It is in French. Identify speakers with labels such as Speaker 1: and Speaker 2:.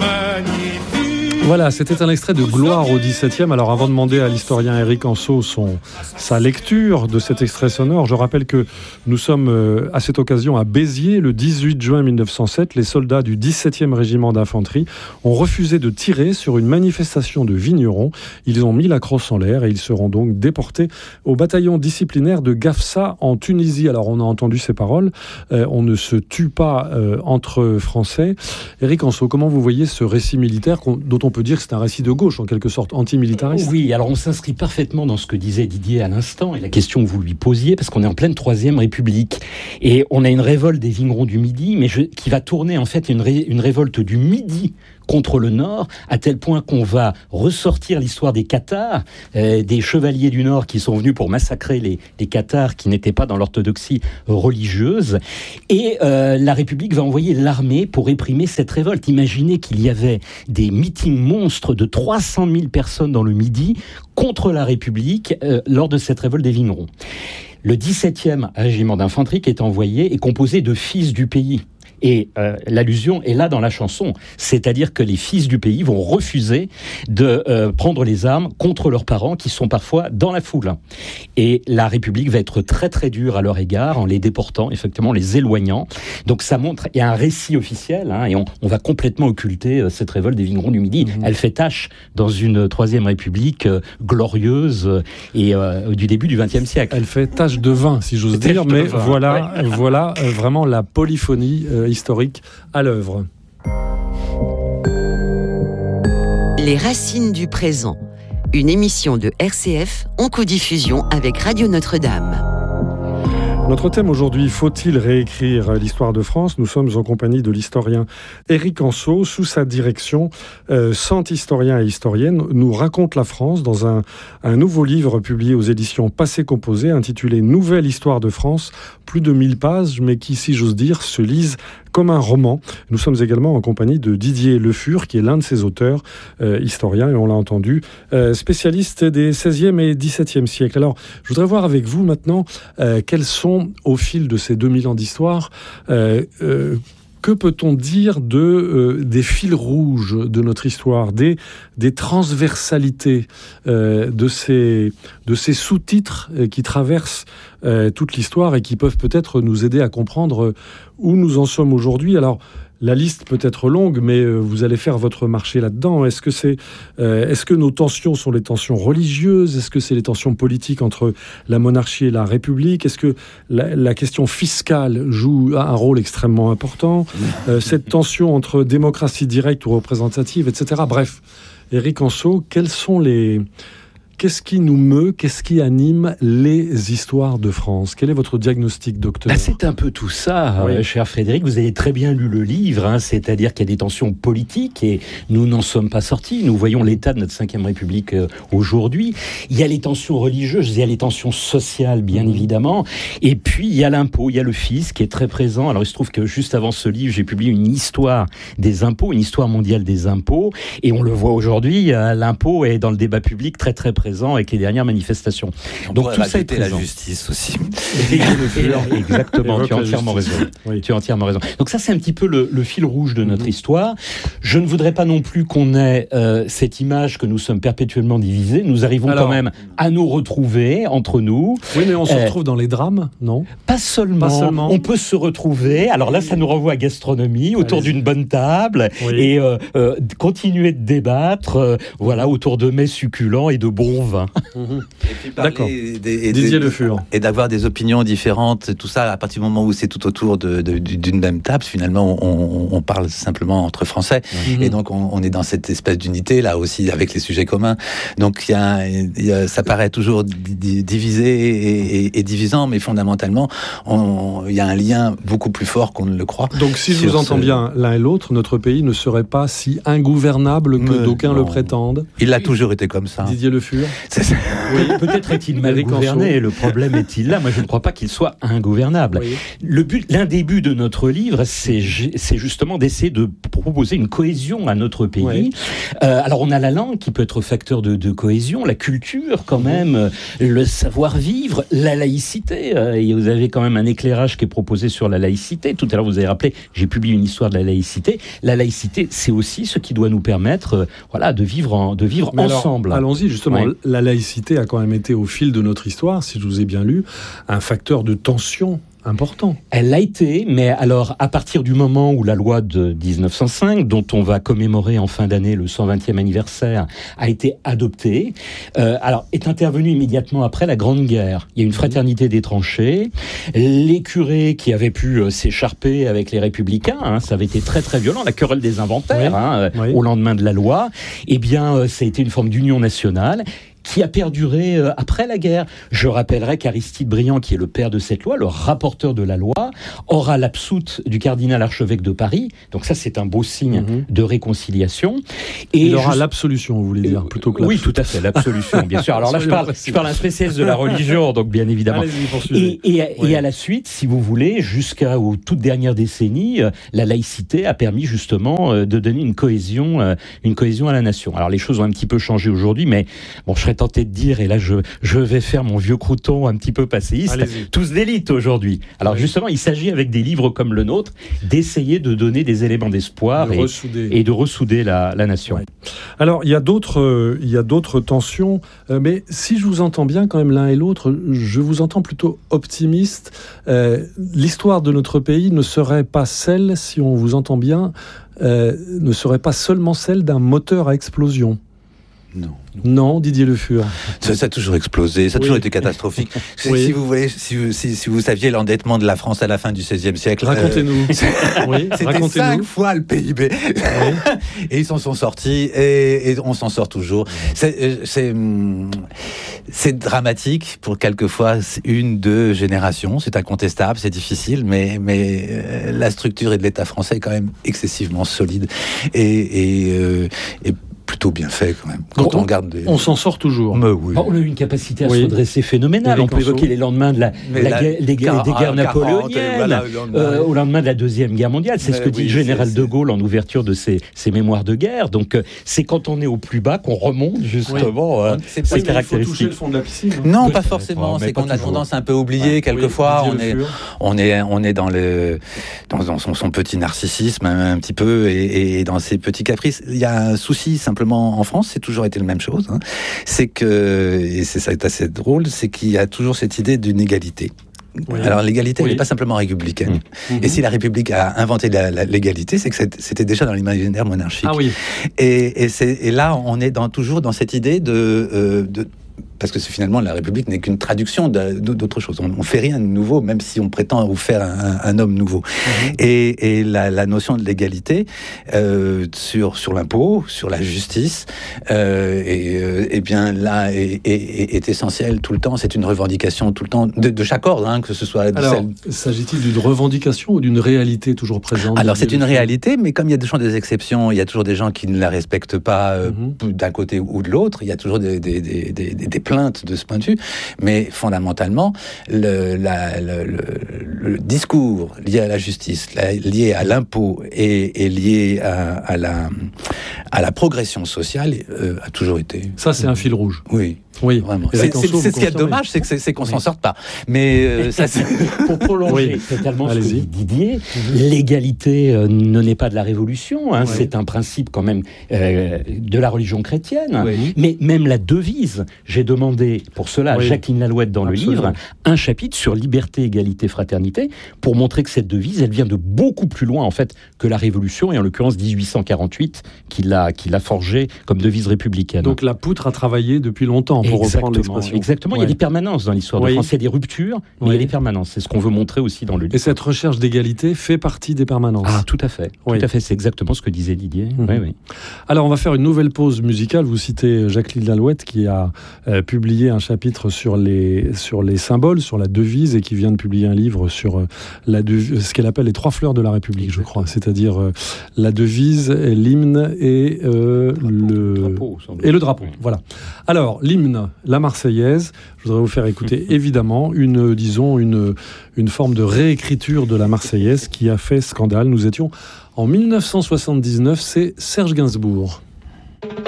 Speaker 1: Voilà, c'était un extrait de Gloire au XVIIe. Alors avant de demander à l'historien Éric Anseau sa lecture de cet extrait sonore, je rappelle que nous sommes à cette occasion à Béziers, le 18 juin 1907. Les soldats du 17e régiment d'infanterie ont refusé de tirer sur une manifestation de vignerons. Ils ont mis la crosse en l'air et ils seront donc déportés au bataillon disciplinaire de Gafsa en Tunisie. Alors on a entendu ces paroles, on ne se tue pas entre Français. Éric Anseau, comment vous voyez ce récit militaire dont on peut dire que c'est un récit de gauche, en quelque sorte, antimilitariste?
Speaker 2: Oui, alors on s'inscrit parfaitement dans ce que disait Didier à l'instant, et la question que vous lui posiez, parce qu'on est en pleine Troisième République. Et on a une révolte des vignerons du Midi, mais qui va tourner en fait une révolte du Midi contre le Nord, à tel point qu'on va ressortir l'histoire des Cathares, des chevaliers du Nord qui sont venus pour massacrer les Cathares qui n'étaient pas dans l'orthodoxie religieuse. Et la République va envoyer l'armée pour réprimer cette révolte. Imaginez qu'il y avait des meetings monstres de 300 000 personnes dans le Midi contre la République lors de cette révolte des vignerons. Le 17e régiment d'infanterie qui est envoyé est composé de fils du pays. Et l'allusion est là dans la chanson, c'est-à-dire que les fils du pays vont refuser de prendre les armes contre leurs parents qui sont parfois dans la foule. Et la République va être très très dure à leur égard en les déportant, effectivement, en les éloignant. Donc ça montre, il y a un récit officiel, et on va complètement occulter cette révolte des vignerons du Midi. Elle fait tache dans une Troisième République glorieuse et du début du XXe siècle.
Speaker 1: Elle fait tache de vin, si j'ose dire, mais voilà vraiment la polyphonie historique à l'œuvre.
Speaker 3: Les racines du présent, une émission de RCF en codiffusion avec Radio Notre-Dame.
Speaker 1: Notre thème aujourd'hui, faut-il réécrire l'histoire de France? Nous sommes en compagnie de l'historien Éric Anseau. Sous sa direction, 100 historiens et historiennes nous racontent la France dans un nouveau livre publié aux éditions Passé Composé, intitulé Nouvelle Histoire de France, plus de 1000 pages, mais qui, si j'ose dire, se lisent comme un roman. Nous sommes également en compagnie de Didier Le Fur, qui est l'un de ses auteurs, historien, et on l'a entendu, spécialiste des 16e et 17e siècles. Alors, je voudrais voir avec vous maintenant quels sont, au fil de ces 2000 ans d'histoire, que peut-on dire des fils rouges de notre histoire, des transversalités, de ces sous-titres qui traversent toute l'histoire et qui peuvent peut-être nous aider à comprendre où nous en sommes aujourd'hui? Alors, la liste peut être longue, mais vous allez faire votre marché là-dedans. Est-ce que nos tensions sont les tensions religieuses? Est-ce que c'est les tensions politiques entre la monarchie et la République? Est-ce que la question fiscale joue un rôle extrêmement important? Cette tension entre démocratie directe ou représentative, etc. Bref, Éric Anseau, qu'est-ce qui nous meut, qu'est-ce qui anime les histoires de France? Quel est votre diagnostic, docteur?
Speaker 2: C'est un peu tout ça, oui. Cher Frédéric. Vous avez très bien lu le livre, c'est-à-dire qu'il y a des tensions politiques et nous n'en sommes pas sortis. Nous voyons l'état de notre 5e République aujourd'hui. Il y a les tensions religieuses, il y a les tensions sociales, bien évidemment. Et puis, il y a l'impôt, il y a le fisc qui est très présent. Alors, il se trouve que juste avant ce livre, j'ai publié une histoire des impôts, une histoire mondiale des impôts. Et on le voit aujourd'hui, l'impôt est dans le débat public très, très présent avec les dernières manifestations.
Speaker 4: Donc tout ça est présent. La justice aussi.
Speaker 2: Exactement, tu as entièrement raison. Oui. Tu as entièrement raison. Donc ça, c'est un petit peu le fil rouge de notre histoire. Je ne voudrais pas non plus qu'on ait cette image que nous sommes perpétuellement divisés. Nous arrivons quand même à nous retrouver entre nous.
Speaker 1: Oui, mais on se retrouve dans les drames, non?
Speaker 2: Pas seulement. On peut se retrouver. Alors là, ça nous renvoie à gastronomie, autour d'une bonne table, et continuer de débattre, autour de mets succulents et de bons vin.
Speaker 4: Et puis parler Didier Le Fur. Et d'avoir des opinions différentes, tout ça, à partir du moment où c'est tout autour d'une même table, finalement, on parle simplement entre Français. Et donc, on est dans cette espèce d'unité, là aussi, avec les sujets communs. Donc, ça paraît toujours divisé et divisant, mais fondamentalement, il y a un lien beaucoup plus fort qu'on ne le croit.
Speaker 1: Donc, si je vous entends bien l'un et l'autre, notre pays ne serait pas si ingouvernable que d'aucuns le prétendent.
Speaker 4: Il a toujours été comme ça.
Speaker 1: Didier Le Fur. fur.
Speaker 2: Oui, peut-être est-il mal gouverné, le problème est-il là. Moi, je ne crois pas qu'il soit ingouvernable. Oui. L'un des buts de notre livre, c'est justement d'essayer de proposer une cohésion à notre pays. Oui. Alors, on a la langue qui peut être facteur de cohésion, la culture quand même, le savoir-vivre, la laïcité. Et vous avez quand même un éclairage qui est proposé sur la laïcité. Tout à l'heure, vous avez rappelé, j'ai publié une histoire de la laïcité. La laïcité, c'est aussi ce qui doit nous permettre de vivre ensemble.
Speaker 1: Alors, allons-y, justement. Ouais. La laïcité a quand même été, au fil de notre histoire, si je vous ai bien lu, un facteur de tension important.
Speaker 2: Elle l'a été, mais alors à partir du moment où la loi de 1905, dont on va commémorer en fin d'année le 120e anniversaire, a été adoptée, est intervenue immédiatement après la Grande Guerre. Il y a une fraternité des tranchées, les curés qui avaient pu s'écharper avec les républicains, ça avait été très très violent, la querelle des inventaires, au lendemain de la loi, ça a été une forme d'union nationale qui a perduré après la guerre. Je rappellerai qu'Aristide Briand, qui est le père de cette loi, le rapporteur de la loi, aura l'absoute du cardinal archevêque de Paris. Donc ça, c'est un beau signe de réconciliation.
Speaker 1: Et il aura l'absolution, vous voulez dire, plutôt que
Speaker 2: oui, tout à fait, l'absolution, bien sûr. Alors là, je parle un spécialiste de la religion, donc bien évidemment. Et à la suite, si vous voulez, jusqu'aux toutes dernières décennies, la laïcité a permis justement de donner une cohésion à la nation. Alors les choses ont un petit peu changé aujourd'hui, mais bon, je serais tenté de dire, et là je vais faire mon vieux crouton un petit peu passéiste, tous d'élite aujourd'hui. Alors justement, il s'agit avec des livres comme le nôtre d'essayer de donner des éléments d'espoir et de ressouder la nation. Ouais.
Speaker 1: Alors il y a d'autres tensions, mais si je vous entends bien quand même l'un et l'autre, je vous entends plutôt optimiste. L'histoire de notre pays ne serait pas celle, si on vous entend bien, ne serait pas seulement celle d'un moteur à explosion. Non, Didier Le Fur.
Speaker 4: Ça a toujours explosé, ça a toujours été catastrophique. Si vous voulez, si vous saviez l'endettement de la France à la fin du XVIe siècle,
Speaker 1: racontez-nous.
Speaker 4: C'était 5 fois le PIB. Et ils s'en sont sortis, et on s'en sort toujours. C'est dramatique pour quelquefois 1-2 générations. C'est incontestable, c'est difficile, mais la structure de l'État français est quand même excessivement solide et plutôt bien fait quand même. Quand on regarde
Speaker 1: on s'en sort toujours.
Speaker 2: Oui. On a eu une capacité à se redresser phénoménale. On peut évoquer les lendemains des guerres napoléoniennes, au lendemain de la Deuxième Guerre mondiale. C'est ce que dit le général de Gaulle en ouverture de ses mémoires de guerre. Donc c'est quand on est au plus bas qu'on remonte justement ces caractéristiques.
Speaker 1: Il faut toucher le fond de la piscine.
Speaker 4: Non, pas forcément. C'est qu'on a tendance à un peu oublier quelquefois. On est dans son petit narcissisme un petit peu et dans ses petits caprices. Il y a un souci simplement en France, c'est toujours été la même chose. C'est que, et ça est assez drôle, c'est qu'il y a toujours cette idée d'une égalité. Oui. Alors l'égalité, elle n'est pas simplement républicaine. Et si la République a inventé l'égalité, c'est que c'était déjà dans l'imaginaire monarchique.
Speaker 1: Ah oui.
Speaker 4: Et là, on est toujours dans cette idée parce que finalement, la République n'est qu'une traduction d'autre chose. On ne fait rien de nouveau, même si on prétend vous faire un homme nouveau. Et la notion de l'égalité sur l'impôt, sur la justice, et bien là est essentielle tout le temps. C'est une revendication tout le temps de chaque ordre, que ce soit.
Speaker 1: Alors, s'agit-il d'une revendication ou d'une réalité toujours présente?
Speaker 4: Alors, c'est une réalité, mais comme il y a toujours des exceptions, il y a toujours des gens qui ne la respectent pas d'un côté ou de l'autre. Il y a toujours des plaintes de ce point de vue, mais fondamentalement, le discours lié à la justice, lié à l'impôt et lié à la progression sociale a toujours été...
Speaker 1: Ça, c'est un fil rouge.
Speaker 4: Oui.
Speaker 1: Oui,
Speaker 4: vraiment. C'est ce qui est dommage, c'est qu'on s'en sorte pas. Mais ça,
Speaker 2: pour prolonger totalement ce que dit Didier, l'égalité ne naît pas de la Révolution. C'est un principe quand même de la religion chrétienne. Mais même la devise, j'ai demandé pour cela à Jacqueline Lalouette dans le livre un chapitre sur liberté, égalité, fraternité, pour montrer que cette devise, elle vient de beaucoup plus loin en fait que la Révolution, et en l'occurrence 1848 qui l'a forgée comme devise républicaine.
Speaker 1: Donc la poutre a travaillé depuis longtemps. Pour reprendre l'expression.
Speaker 2: Exactement, il y a des permanences dans l'histoire de France. Il y a des ruptures, mais il y a des permanences. C'est ce qu'on veut montrer aussi dans le livre.
Speaker 1: Et cette recherche d'égalité fait partie des permanences.
Speaker 2: Ah, tout à fait. Tout à fait. C'est exactement ce que disait Didier. Oui.
Speaker 1: Alors, on va faire une nouvelle pause musicale. Vous citez Jacqueline Lalouette qui a publié un chapitre sur les symboles, sur la devise, et qui vient de publier un livre sur ce qu'elle appelle les 3 fleurs de la République, je crois. C'est-à-dire la devise, l'hymne et le drapeau. Voilà. Alors, l'hymne, l'hymne, la Marseillaise. Je voudrais vous faire écouter évidemment une forme de réécriture de la Marseillaise qui a fait scandale. Nous étions en 1979, c'est Serge Gainsbourg.